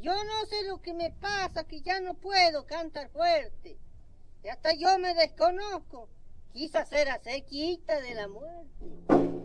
Yo no sé lo que me pasa, que ya no puedo cantar fuerte. Y hasta yo me desconozco. Quizás era cerquita de la muerte.